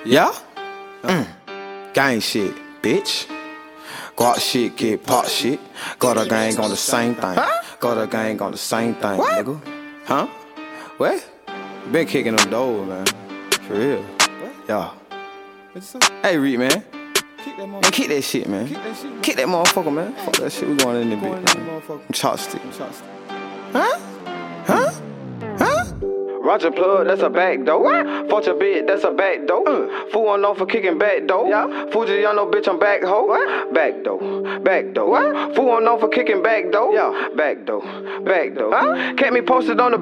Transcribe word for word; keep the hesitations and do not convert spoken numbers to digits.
Yeah? Mm. Gang shit, bitch. Guap shit, get pop shit. Got a gang on the same thing. Huh? Got a gang on the same thing, what? Nigga. Huh? What? Been kicking them doors, man. For real. What? Yeah. Hey, Reed, man. Kick that man, kick that shit, man. Kick that shit, man. Kick that motherfucker, man. Fuck that shit. We going in the bitch. Chopstick. Huh? Huh? Huh? Roger plug, that's a back door. What? Fuck your bitch, that's a back door. Uh. Fool on known for kicking back door. Yeah. Fuji, y'all know bitch, I'm back hoe. What? Back door, back door. What? Fool on known for kicking back door. Yeah. Back door, back door. Huh? Kept me posted on the